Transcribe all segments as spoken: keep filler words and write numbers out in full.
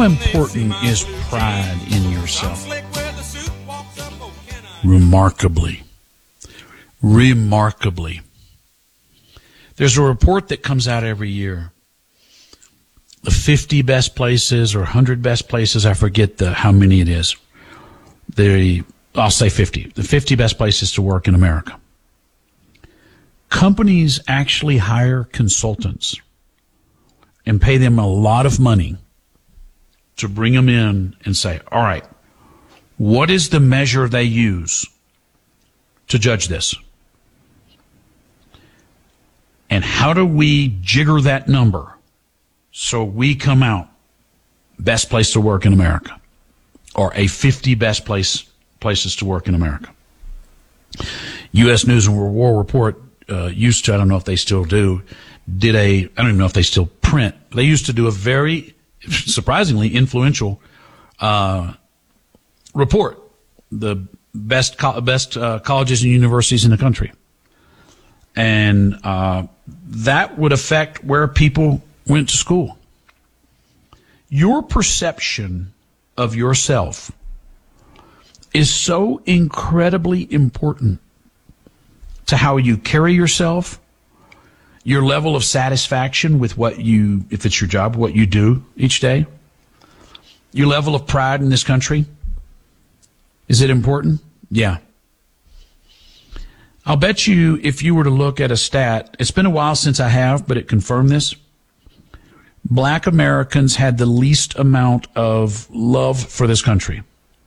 important is pride in yourself? Remarkably. Remarkably. There's a report that comes out every year. The fifty best places or one hundred best places, I forget the how many it is. They, I'll say fifty. The fifty best places to work in America. Companies actually hire consultants and pay them a lot of money to bring them in and say, all right, what is the measure they use to judge this? And how do we jigger that number so we come out best place to work in America, or a fifty best place places to work in America? U S News and World War Report uh, used to, I don't know if they still do, did a, I don't even know if they still print, they used to do a very surprisingly influential uh, report, the best co- best uh, colleges and universities in the country. And uh, that would affect where people went to school. Your perception of yourself is so incredibly important to how you carry yourself, your level of satisfaction with what you, if it's your job, what you do each day, your level of pride in this country. Is it important? Yeah. I'll bet you if you were to look at a stat, it's been a while since I have, but it confirmed this. Black Americans had the least amount of love for this country.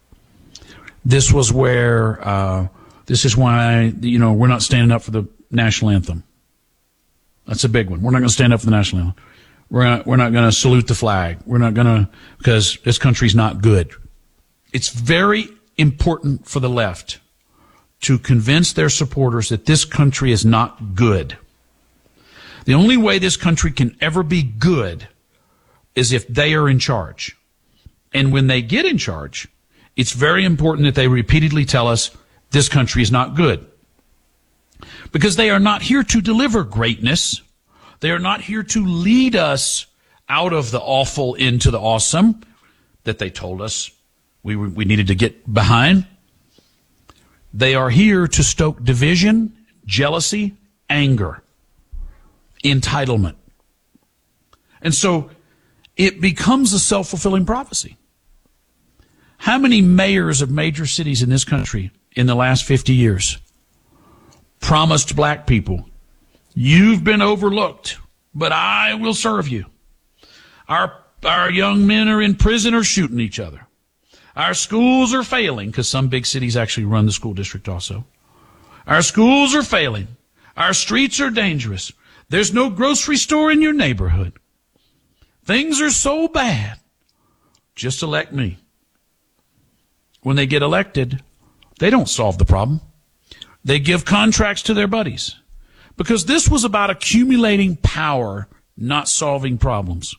This was where, uh, this is why, you know, we're not standing up for the national anthem. That's a big one. We're not going to stand up for the national anthem. We're not, we're not going to salute the flag. We're not going to, because this country's not good. It's very important for the left to convince their supporters that this country is not good. The only way this country can ever be good is if they are in charge. And when they get in charge, it's very important that they repeatedly tell us this country is not good. Because they are not here to deliver greatness. They are not here to lead us out of the awful into the awesome that they told us we we needed to get behind. They are here to stoke division, jealousy, anger, entitlement. And so it becomes a self-fulfilling prophecy. How many mayors of major cities in this country in the last fifty years promised black people, you've been overlooked, but I will serve you. Our, our young men are in prison or shooting each other. Our schools are failing, because some big cities actually run the school district also. Our schools are failing. Our streets are dangerous. There's no grocery store in your neighborhood. Things are so bad. Just elect me. When they get elected, they don't solve the problem. They give contracts to their buddies. Because this was about accumulating power, not solving problems.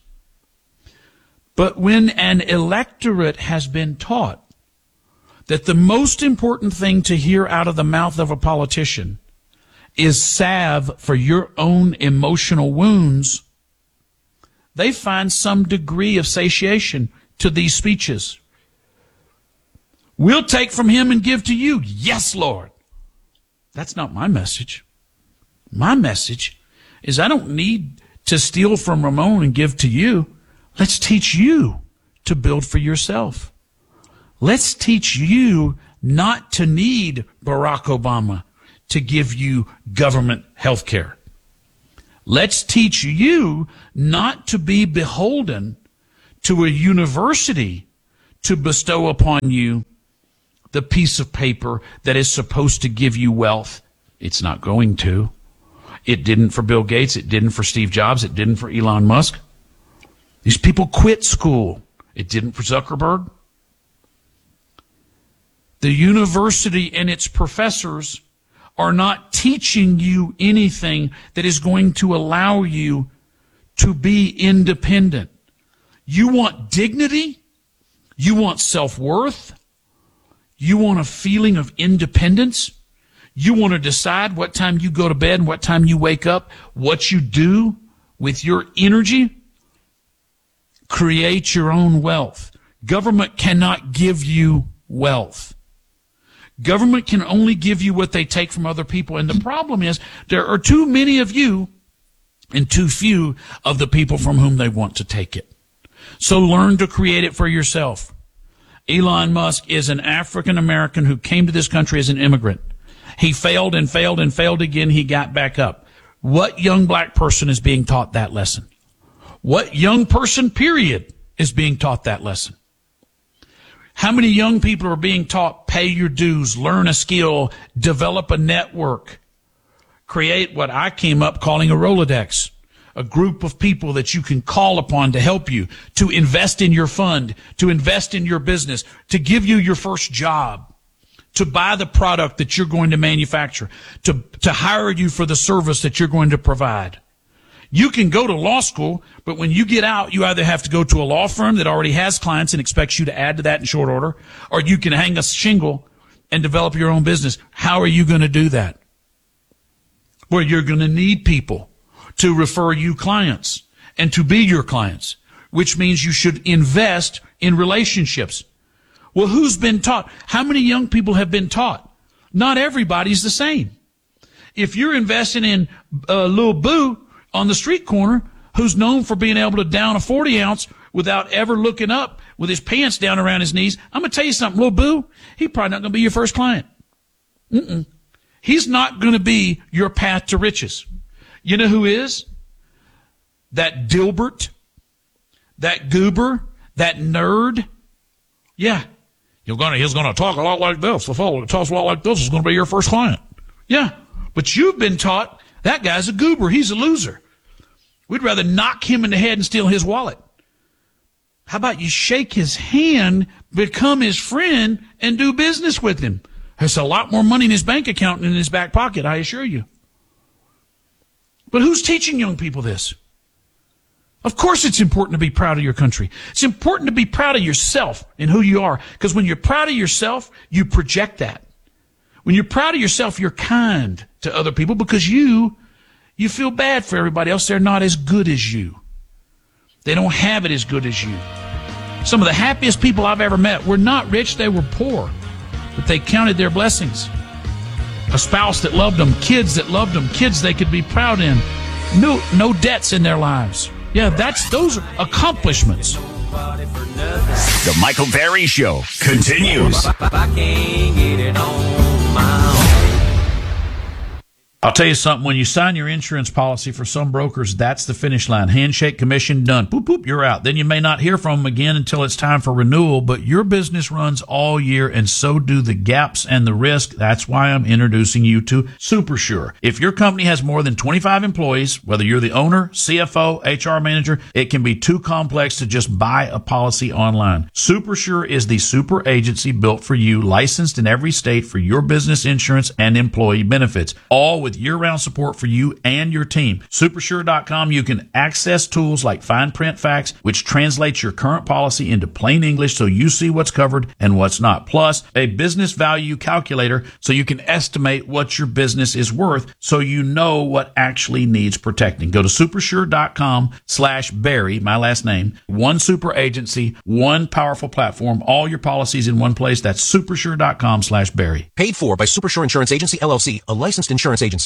But when an electorate has been taught that the most important thing to hear out of the mouth of a politician is salve for your own emotional wounds, they find some degree of satiation to these speeches. We'll take from him and give to you. Yes, Lord. That's not my message. My message is I don't need to steal from Ramon and give to you. Let's teach you to build for yourself. Let's teach you not to need Barack Obama to give you government health care. Let's teach you not to be beholden to a university to bestow upon you the piece of paper that is supposed to give you wealth. It's not going to. It didn't for Bill Gates. It didn't for Steve Jobs. It didn't for Elon Musk. These people quit school. It didn't for Zuckerberg. The university and its professors are not teaching you anything that is going to allow you to be independent. You want dignity? You want self-worth? You want a feeling of independence? You want to decide what time you go to bed and what time you wake up, what you do with your energy? Create your own wealth. Government cannot give you wealth. Government can only give you what they take from other people. And the problem is there are too many of you and too few of the people from whom they want to take it. So learn to create it for yourself. Elon Musk is an African American who came to this country as an immigrant. He failed and failed and failed again. He got back up. What young black person is being taught that lesson? What young person, period, is being taught that lesson? How many young people are being taught pay your dues, learn a skill, develop a network, create what I came up calling a Rolodex, a group of people that you can call upon to help you, to invest in your fund, to invest in your business, to give you your first job, to buy the product that you're going to manufacture, to, to hire you for the service that you're going to provide. You can go to law school, but when you get out, you either have to go to a law firm that already has clients and expects you to add to that in short order, or you can hang a shingle and develop your own business. How are you going to do that? Well, you're going to need people to refer you clients and to be your clients, which means you should invest in relationships. Well, who's been taught? How many young people have been taught? Not everybody's the same. If you're investing in uh, Lil Boo on the street corner, who's known for being able to down a forty ounce without ever looking up with his pants down around his knees, I'm going to tell you something, Lil Boo, he's probably not going to be your first client. Mm-mm. He's not going to be your path to riches. You know who is? That Dilbert, that goober, that nerd. Yeah. You're gonna, he's going to talk a lot like this. The fellow that talks a lot like this is going to be your first client. Yeah. But you've been taught that guy's a goober. He's a loser. We'd rather knock him in the head and steal his wallet. How about you shake his hand, become his friend, and do business with him? There's a lot more money in his bank account than in his back pocket, I assure you. But who's teaching young people this? Of course it's important to be proud of your country. It's important to be proud of yourself and who you are. Because when you're proud of yourself, you project that. When you're proud of yourself, you're kind to other people because you, you feel bad for everybody else. They're not as good as you. They don't have it as good as you. Some of the happiest people I've ever met were not rich, they were poor. But they counted their blessings. A spouse that loved them, kids that loved them, kids they could be proud in. No, no debts in their lives. Yeah, that's those are accomplishments. The Michael Berry Show continues. I'll tell you something, when you sign your insurance policy for some brokers, that's the finish line. Handshake, commission, done. Boop, boop, you're out. Then you may not hear from them again until it's time for renewal, but your business runs all year and so do the gaps and the risk. That's why I'm introducing you to SuperSure. If your company has more than twenty-five employees, whether you're the owner, C F O, H R manager, it can be too complex to just buy a policy online. SuperSure is the super agency built for you, licensed in every state for your business insurance and employee benefits, all with with year-round support for you and your team. Supersure dot com, you can access tools like fine print facts, which translates your current policy into plain English so you see what's covered and what's not. Plus, a business value calculator so you can estimate what your business is worth so you know what actually needs protecting. Go to supersure dot com slash Barry, my last name, one super agency, one powerful platform, all your policies in one place. That's supersure dot com slash Barry. Paid for by Supersure Insurance Agency, L L C, a licensed insurance agency.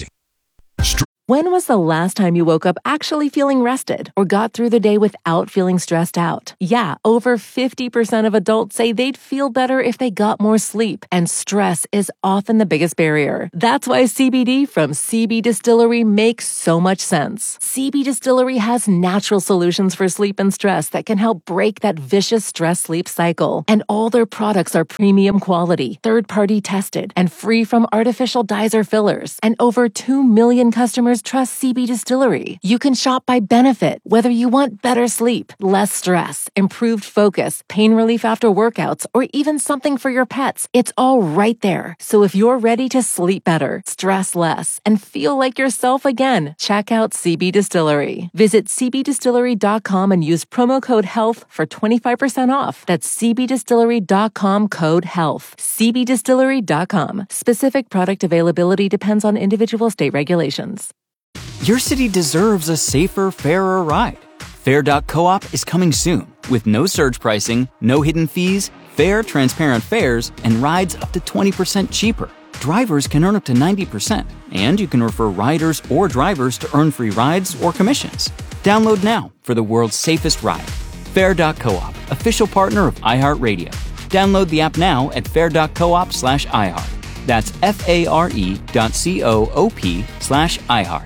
When was the last time you woke up actually feeling rested or got through the day without feeling stressed out? Yeah, over fifty percent of adults say they'd feel better if they got more sleep, and stress is often the biggest barrier. That's why C B D from C B Distillery makes so much sense. C B Distillery has natural solutions for sleep and stress that can help break that vicious stress-sleep cycle. And all their products are premium quality, third-party tested, and free from artificial dyes or fillers. And over two million customers trust C B Distillery. You can shop by benefit, whether you want better sleep, less stress, improved focus, pain relief after workouts, or even something for your pets. It's all right there. So if you're ready to sleep better, stress less, and feel like yourself again, check out C B Distillery. Visit C B distillery dot com and use promo code HEALTH for twenty-five percent off. That's C B distillery dot com code HEALTH. C B distillery dot com. Specific product availability depends on individual state regulations. Your city deserves a safer, fairer ride. Fair dot coop is coming soon. With no surge pricing, no hidden fees, fair, transparent fares, and rides up to twenty percent cheaper. Drivers can earn up to ninety percent, and you can refer riders or drivers to earn free rides or commissions. Download now for the world's safest ride. Fare dot coop, official partner of iHeartRadio. Download the app now at fare dot coop slash iHeart. That's F-A-R-E dot C-O-O-P slash iHeart.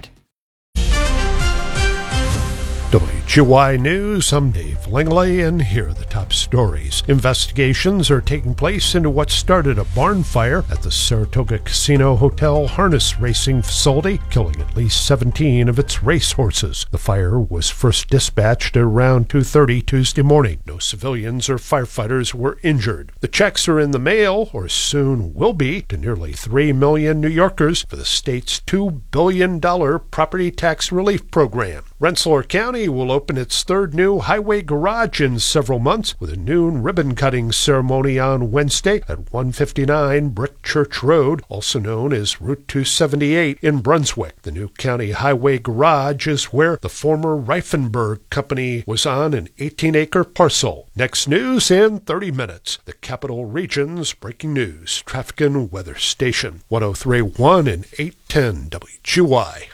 W G Y News, I'm Dave Langley, and here are the top stories. Investigations are taking place into what started a barn fire at the Saratoga Casino Hotel harness racing facility, killing at least seventeen of its racehorses. The fire was first dispatched at around two thirty Tuesday morning. No civilians or firefighters were injured. The checks are in the mail, or soon will be, to nearly three million New Yorkers for the state's two billion dollars property tax relief program. Rensselaer County will open its third new highway garage in several months with a noon ribbon-cutting ceremony on Wednesday at one fifty-nine Brick Church Road, also known as Route two seventy-eight in Brunswick. The new county highway garage is where the former Reifenberg Company was on an eighteen-acre parcel. Next news in thirty minutes. The Capital Region's breaking news, traffic and weather station. one oh three point one and eight ten W G Y.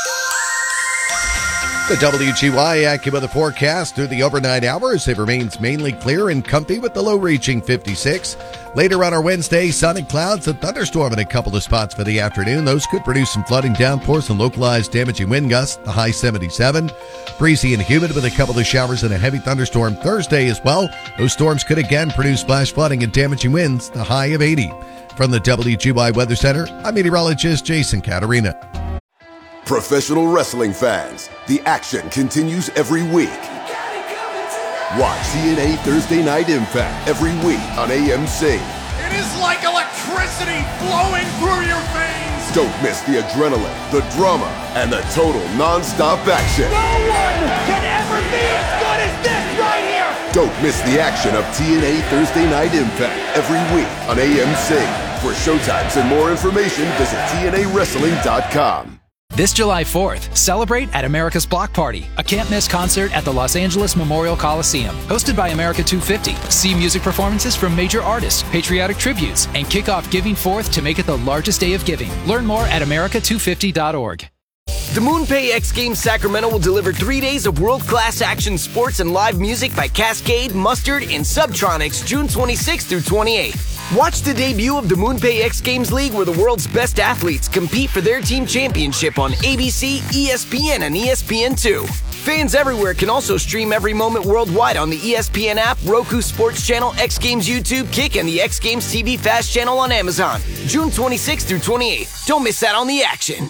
The W G Y AccuWeather forecast through the overnight hours. It remains mainly clear and comfy with the low reaching fifty-six. Later on our Wednesday, sun and clouds, a thunderstorm in a couple of spots for the afternoon. Those could produce some flooding downpours and localized damaging wind gusts, the high seventy-seven. Breezy and humid with a couple of showers and a heavy thunderstorm Thursday as well. Those storms could again produce flash flooding and damaging winds, the high of eighty. From the W G Y Weather Center, I'm meteorologist Jason Caterina. Professional wrestling fans, the action continues every week. Watch T N A Thursday Night Impact every week on A M C. It is like electricity flowing through your veins. Don't miss the adrenaline, the drama, and the total non-stop action. No one can ever be as good as this right here. Don't miss the action of T N A Thursday Night Impact every week on A M C. For showtimes and more information, visit T N A wrestling dot com. This July fourth, celebrate at America's Block Party, a can't-miss concert at the Los Angeles Memorial Coliseum. Hosted by America two fifty, see music performances from major artists, patriotic tributes, and kick off Giving Fourth to make it the largest day of giving. Learn more at America two fifty dot org. The MoonPay X Games Sacramento will deliver three days of world-class action sports and live music by Cascade, Mustard, and Subtronics June twenty-sixth through twenty-eighth. Watch the debut of the MoonPay X Games League, where the world's best athletes compete for their team championship on A B C, E S P N, and E S P N two. Fans everywhere can also stream every moment worldwide on the E S P N app, Roku Sports Channel, X Games YouTube, Kick, and the X Games T V Fast Channel on Amazon. June twenty-sixth through twenty-eighth. Don't miss out on the action.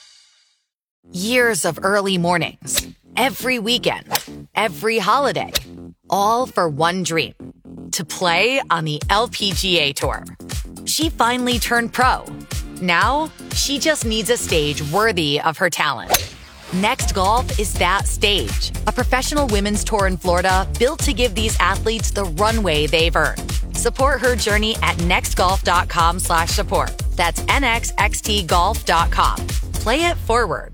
Years of early mornings, every weekend, every holiday, all for one dream, to play on the L P G A Tour. She finally turned pro. Now, she just needs a stage worthy of her talent. Next Golf is that stage, a professional women's tour in Florida built to give these athletes the runway they've earned. Support her journey at next golf dot com slash support. That's N X X T golf dot com. Play it forward.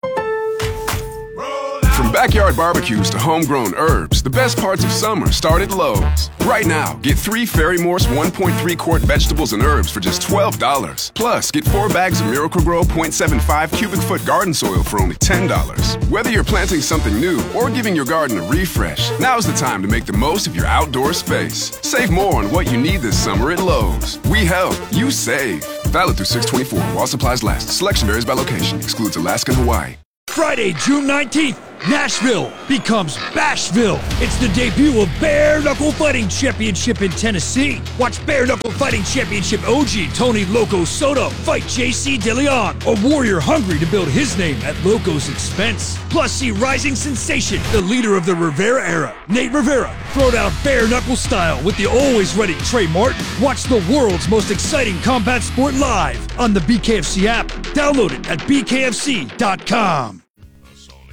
From backyard barbecues to homegrown herbs, the best parts of summer start at Lowe's. Right now, get three Fairy Morse one point three quart vegetables and herbs for just twelve dollars. Plus, get four bags of Miracle-Gro point seven five cubic foot garden soil for only ten dollars. Whether you're planting something new or giving your garden a refresh, now's the time to make the most of your outdoor space. Save more on what you need this summer at Lowe's. We help, you save. Valid through six twenty-four while supplies last. Selection varies by location. Excludes Alaska and Hawaii. Friday, June nineteenth, Nashville becomes Bashville. It's the debut of Bare Knuckle Fighting Championship in Tennessee. Watch Bare Knuckle Fighting Championship O G Tony Loco Soto fight J C DeLeon, a warrior hungry to build his name at Loco's expense. Plus, see rising sensation, the leader of the Rivera era, Nate Rivera, throw down bare knuckle style with the always ready Trey Martin. Watch the world's most exciting combat sport live on the B K F C app. Download it at B K F C dot com.